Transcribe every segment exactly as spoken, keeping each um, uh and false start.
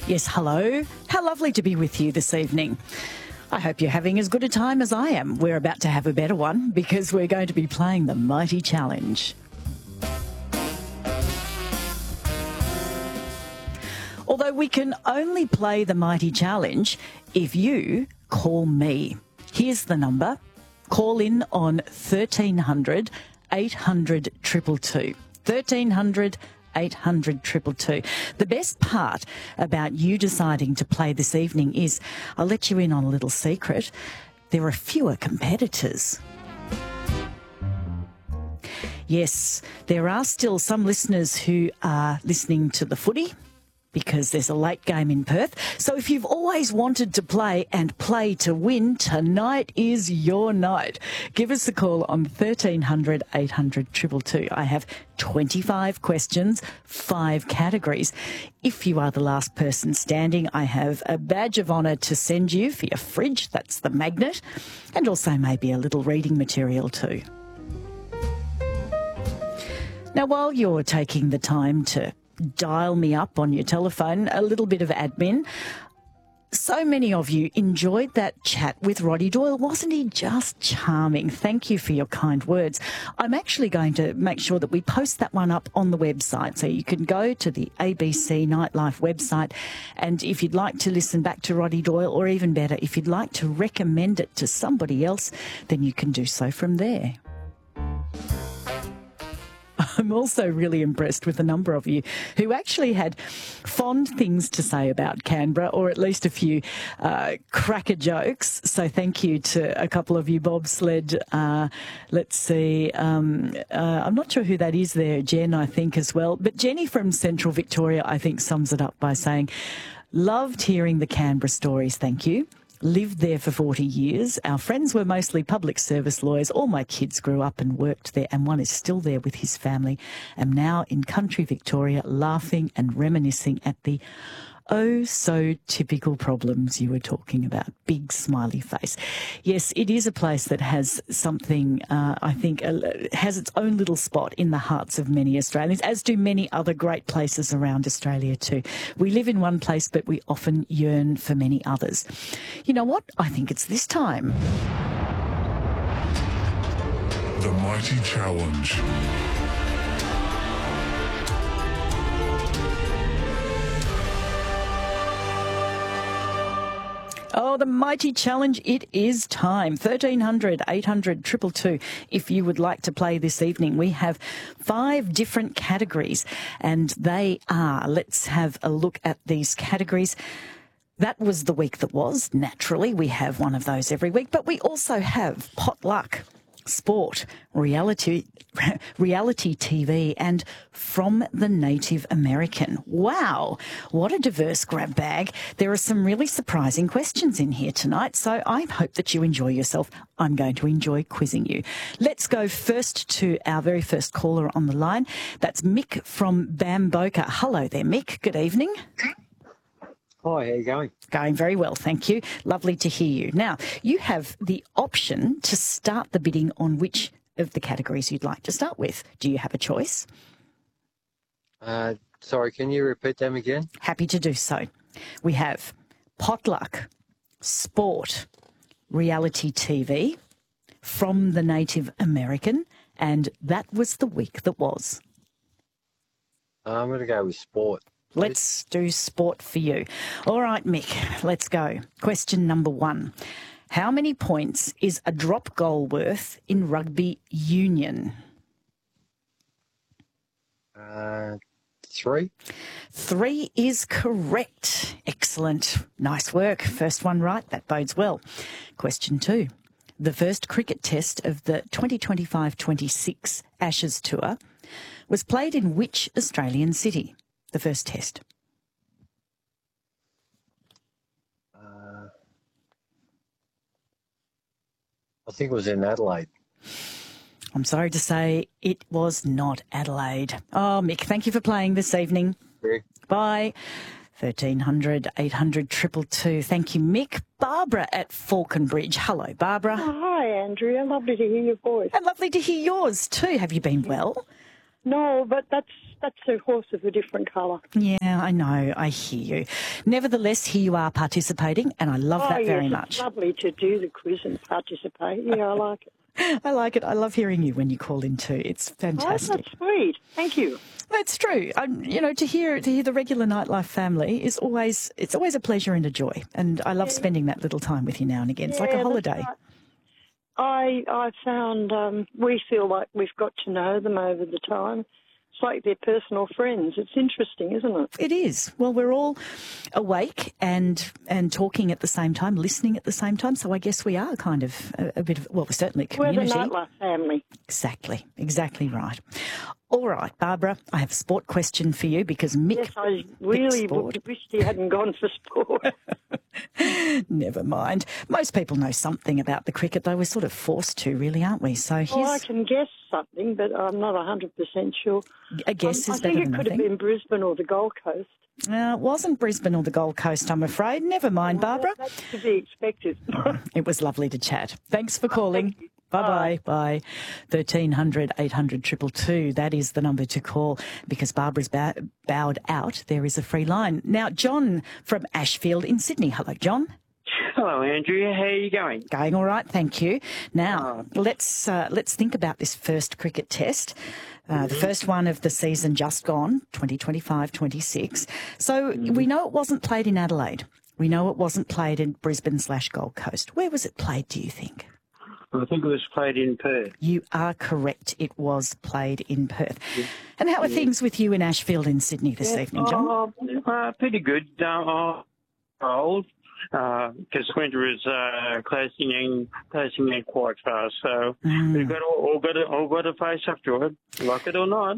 Yes, hello. How lovely to be with you this evening. I hope you're having as good a time as I am. We're about to have a better one because we're going to be playing the Mighty Challenge. Although we can only play the Mighty Challenge if you call me. Here's the number. Call in on thirteen hundred, eight hundred, two two two. thirteen hundred, eight hundred, two two two. The best part about you deciding to play this evening is, I'll let you in on a little secret, there are fewer competitors. Yes, there are still some listeners who are listening to the footy because there's a late game in Perth. So if you've always wanted to play and play to win, tonight is your night. Give us a call on thirteen hundred, eight hundred, two two two. I have twenty-five questions, five categories. If you are the last person standing, I have a badge of honour to send you for your fridge. That's the magnet. And also maybe a little reading material too. Now, while you're taking the time to dial me up on your telephone, a little bit of admin. So many of you enjoyed that chat with Roddy Doyle. Wasn't he just charming? Thank you for your kind words. I'm actually going to make sure that we post that one up on the website. So you can go to the A B C Nightlife website, and if you'd like to listen back to Roddy Doyle, or even better, if you'd like to recommend it to somebody else, then you can do so from there. I'm also really impressed with a number of you who actually had fond things to say about Canberra, or at least a few uh, cracker jokes. So thank you to a couple of you. Bobsled, uh, let's see, um, uh, I'm not sure who that is there, Jen, I think as well. But Jenny from Central Victoria, I think, sums it up by saying, loved hearing the Canberra stories, thank you. Lived there for forty years. Our friends were mostly public service lawyers. All my kids grew up and worked there, and one is still there with his family. Am now in country Victoria, laughing and reminiscing at the oh so typical problems you were talking about. Big smiley face. Yes, it is a place that has something, uh, I think, uh, has its own little spot in the hearts of many Australians, as do many other great places around Australia too. We live in one place, but we often yearn for many others. You know what? I think it's this time. The Mighty Challenge. Oh, the Mighty Challenge, it is time. thirteen hundred, eight hundred, two two two. If you would like to play this evening, we have five different categories, and they are, let's have a look at these categories. That was the week that was. Naturally, we have one of those every week, but we also have potluck, sport, reality, reality T V, and from the Native American. Wow, what a diverse grab bag. There are some really surprising questions in here tonight, so I hope that you enjoy yourself. I'm going to enjoy quizzing you. Let's go first to our very first caller on the line. That's Mick from Bamboka. Hello there, Mick. Good evening. Hi, how are you going? Going very well, thank you. Lovely to hear you. Now, you have the option to start the bidding on which of the categories you'd like to start with. Do you have a choice? Uh, sorry, can you repeat them again? Happy to do so. We have potluck, sport, reality T V, from the Native American, and that was the week that was. Uh, I'm going to go with sport. Let's do sport for you. All right, Mick, let's go. Question number one. How many points is a drop goal worth in rugby union? Uh, three. Three is correct. Excellent. Nice work. First one right. That bodes well. Question two. The first cricket test of the twenty twenty-five twenty-six Ashes Tour was played in which Australian city? The first test. Uh, I think it was in Adelaide. I'm sorry to say it was not Adelaide. Oh, Mick, thank you for playing this evening. Yeah. Bye. thirteen hundred, eight hundred, two two two. Thank you, Mick. Barbara at Falconbridge. Hello, Barbara. Oh, hi, Andrea. Lovely to hear your voice. And lovely to hear yours too. Have you been well? No, but that's that's a horse of a different colour. Yeah, I know. I hear you. Nevertheless, here you are participating, and I love Oh, that yes, very it's much. lovely to do the quiz and participate. Yeah, I like it. I like it. I love hearing you when you call in too. It's Oh, fantastic. that's sweet. Thank you. That's true. Um, you know, to hear to hear the regular Nightlife family is always it's always a pleasure and a joy, and I love spending that little time with you now and again. It's like Yeah, a that's holiday. right. I I found um, we feel like we've got to know them over the time. It's like they're personal friends. It's interesting, isn't it? It is. Well, we're all awake and and talking at the same time, listening at the same time. So I guess we are kind of a, a bit of, well, we're certainly a We're the community. Nightlife family. Exactly. Exactly right. All right, Barbara, I have a sport question for you because Mick... Yes, I really sport. wished he hadn't gone for sport. Never mind. Most people know something about the cricket, though. We're sort of forced to, really, aren't we? So Oh, I here's can guess something, but I'm not one hundred percent sure. a guess Um, is I better think than it could have nothing. been Brisbane or the Gold Coast. Uh, it wasn't Brisbane or the Gold Coast, I'm afraid. Never mind, Barbara. That's to be expected. It was lovely to chat. Thanks for calling. you. Bye-bye. Bye. thirteen hundred, eight hundred, two two two. That is the number to call because Barbara's bow- bowed out. There is a free line. Now, John from Ashfield in Sydney. Hello, John. Hello, Andrea. How are you going? Going all right, thank you. Now, let's uh, let's think about this first cricket test. Uh, the first one of the season just gone, twenty twenty-five twenty-six. So we know it wasn't played in Adelaide. We know it wasn't played in Brisbane slash Gold Coast. Where was it played, do you think? I think it was played in Perth. You are correct. It was played in Perth. And how are things with you in Ashfield in Sydney this evening, John? Oh, uh, pretty good. Uh, uh, old. Because winter is uh, closing in, closing in quite fast. So we've got all, all got to, all got to face up to it, like it or not.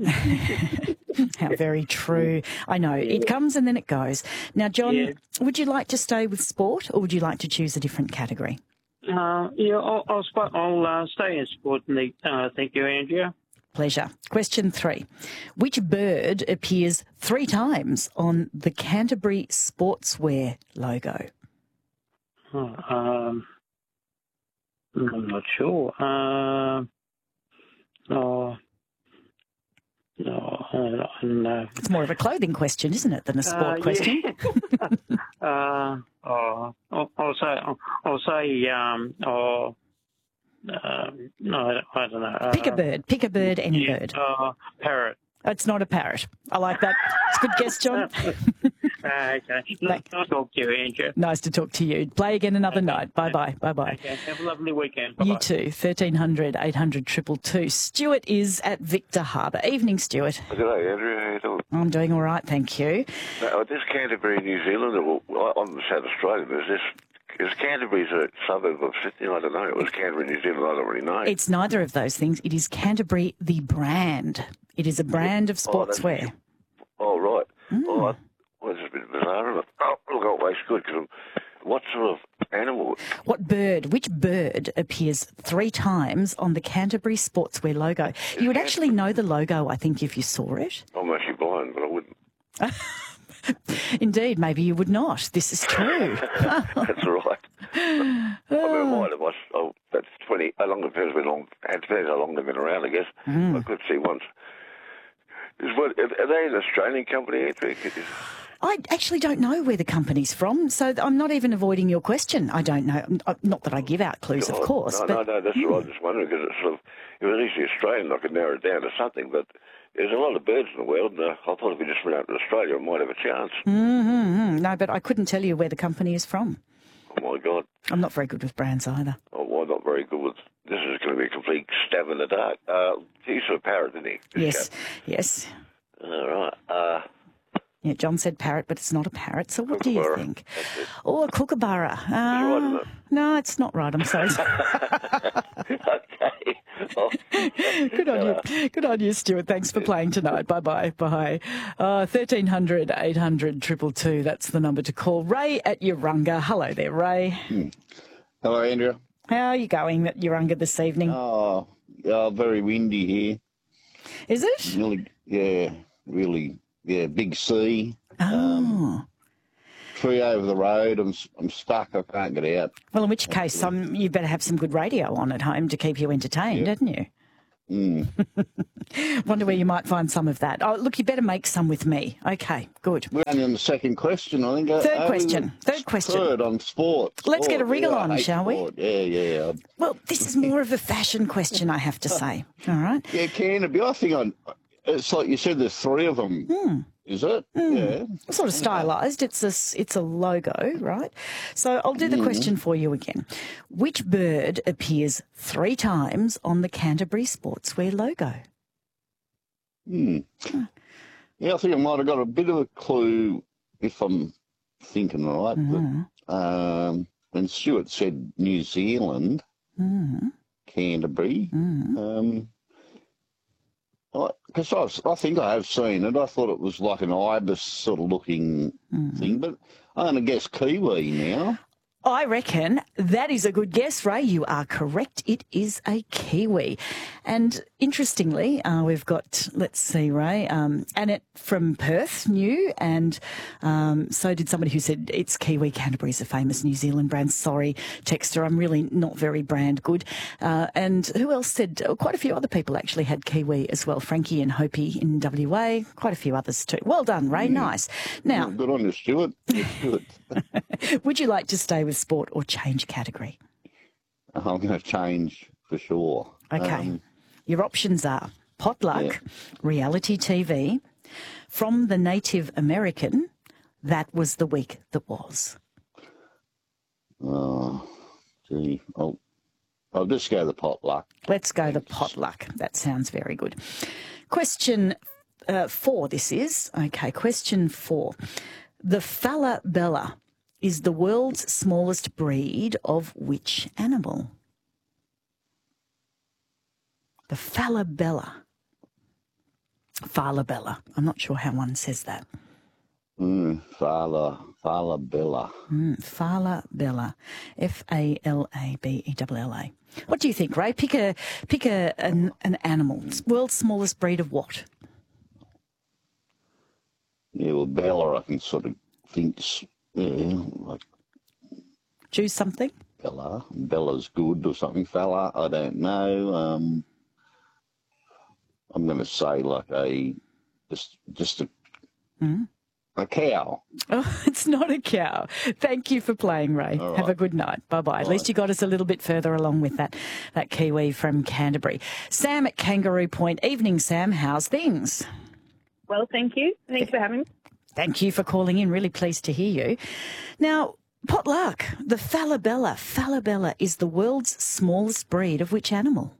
How very true. I know. It comes and then it goes. Now, John, Yeah. would you like to stay with sport or would you like to choose a different category? Uh, yeah, I'll, I'll, sp- I'll uh, stay in sport. Uh, thank you, Andrea. Pleasure. Question three. Which bird appears three times on the Canterbury Sportswear logo? Oh, um, I'm not sure. Uh, oh, no, I don't know. It's more of a clothing question, isn't it, than a sport Uh, question? yeah. uh, oh, I'll, I'll say, I'll, I'll say, um, oh, uh, no, I don't know. Uh, Pick a bird. Pick a bird, any yeah, bird. Uh, parrot. It's not a parrot. I like that. It's a good guess, John. Uh, okay. Nice to talk to you, Andrew. Nice to talk to you. Play again another night. Bye-bye. Bye-bye. Okay. Have a lovely weekend. Bye-bye. You too. thirteen hundred, eight hundred, two two two. Stuart is at Victor Harbour. Evening, Stuart. Good day, Andrew. How you doing? I'm doing all right, thank you. Now, this Canterbury, New Zealand, or well, I'm South Australian. Is this is Canterbury's a suburb of Sydney? I don't know. It was Canterbury, New Zealand. I don't really know. It's neither of those things. It is Canterbury, the brand. It is a brand of Oh, that's- sportswear. Oh, right. Mm. Oh, I, well, this is a bit bizarre, isn't it? Oh, look, oh, it's good. Cause what sort of animal? What bird, which bird appears three times on the Canterbury Sportswear logo? You would actually know the logo, I think, if you saw it. I'm actually blind, but I wouldn't. Indeed, maybe you would not. This is true. That's right. I mean, might have. I, oh, that's twenty. How long it depends, been long. It depends how long they've been around, I guess. Mm. I could see once. Is what, are they an Australian company? Andrew? I actually don't know where the company's from, so I'm not even avoiding your question. I don't know. Not that I give out clues, of God. course. No, but no, no, that's what I was just wondering, because it's sort of, if it was actually Australian, I could narrow it down to something, but there's a lot of birds in the world, and uh, I thought if we just went out to Australia, I might have a chance. Mm-hmm. No, but I couldn't tell you where the company is from. Oh, my God. I'm not very good with brands either. Oh, well, I'm not very good with, this is going to be a complete stab in the dark. Uh, he said parrot, didn't he? This Yes, chap? yes. All right. Uh, Yeah, John said parrot, but it's not a parrot. So what do you Kookaburra. think? Oh, a kookaburra. Uh, right, isn't it? no, it's not right. I'm sorry. okay. Oh, Good on you. Good on you, Stuart. Thanks for playing tonight. Bye-bye. Bye. Uh, thirteen hundred, eight hundred, two two two. That's the number to call. Ray at Urunga. Hello there, Ray. Hello, Andrea. How are you going at Urunga this evening? Oh, uh, very windy here. Is it? Really, yeah, really, yeah, big sea. Oh. Tree over the road. I'm I'm stuck. I can't get out. Well, in which case, um, you better have some good radio on at home to keep you entertained, Yeah. hadn't you? Mm. Wonder where you might find some of that. Oh, look, you better make some with me. Okay, good. We're only on the second question, I think. Third Uh, question. Third question. Third on sport. Let's get a Sport, wriggle yeah, I on, hate shall we? sport. Yeah, yeah. Well, this is more of a fashion question, I have to say. All right. Yeah, Canterbury. I think I, it's like you said, there's three of them. Mm. Is it? Mm. Yeah. Sort of stylised. It's a, it's a logo, right? So I'll do the Mm. question for you again. Which bird appears three times on the Canterbury Sportswear logo? Hmm. Yeah, I think I might have got a bit of a clue if I'm thinking right. Mm. But, um, when Stuart said New Zealand, Mm. Canterbury, Mm. um, because I, I think I have seen it. I thought it was like an ibis sort of looking Mm. thing, but I'm going to guess Kiwi now. I reckon that is a good guess, Ray. You are correct. It is a kiwi. And interestingly, uh, we've got, let's see, Ray, um, Annette from Perth knew, and um, so did somebody who said it's Kiwi. Canterbury's a famous New Zealand brand. Sorry, Texter, I'm really not very brand good. Uh, and who else said, oh, quite a few other people actually had Kiwi as well. Frankie and Hopi in W A, quite a few others too. Well done, Ray. Mm. Nice. Now, Yeah, good on you, Stuart. That's good. would you like to stay with sport or change category? I'm going to change for sure. Okay. Um, Your options are potluck, Yeah. reality T V, from the Native American, that was the week that was. oh, gee. I'll, I'll just go the potluck. Let's go the potluck. That sounds very good. Question uh, four, this is. Okay, question four. The falabella is the world's smallest breed of which animal? The falabella. Falabella. I'm not sure how one says that. Mm, Fala, Falabella. Mm, falabella. F A L A B E L L A. What do you think, Ray? Pick a pick a an, an animal. World's smallest breed of what? Yeah, well, Bella, I can sort of think, yeah, like Choose something. Bella. Bella's good or something, fella. I don't know. Um, I'm going to say like a, just, just a, Mm. a cow. Oh, it's not a cow. Thank you for playing, Ray. All Have a right. good night. Bye-bye. At All least right. you got us a little bit further along with that, that Kiwi from Canterbury. Sam at Kangaroo Point. Evening, Sam. How's things? Well, thank you. Thanks for having me. Thank you for calling in. Really pleased to hear you. Now, potluck, the falabella. Falabella is the world's smallest breed of which animal?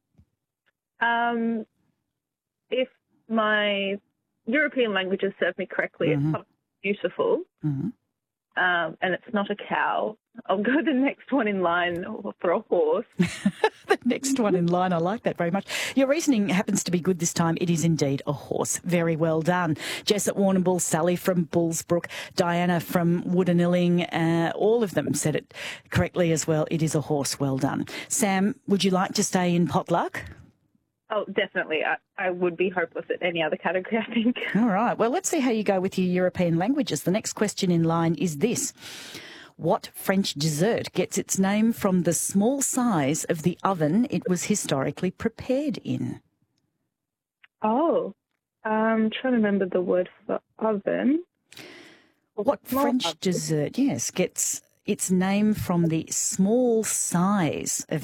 Um, if my European languages serve me correctly, Mhm. it's not beautiful, Mm-hmm. um, and it's not a cow. I'll go the next one in line for a horse. The next one in line. I like that very much. Your reasoning happens to be good this time. It is indeed a horse. Very well done. Jess at Warrnambool, Sally from Bullsbrook, Diana from Woodanilling, uh, all of them said it correctly as well. It is a horse. Well done. Sam, would you like to stay in potluck? Oh, definitely. I, I would be hopeless at any other category, I think. All right. Well, let's see how you go with your European languages. The next question in line is this. What French dessert gets its name from the small size of the oven it was historically prepared in? Oh, I'm trying to remember the word for oven. What Small French oven. dessert, yes, gets its name from the small size of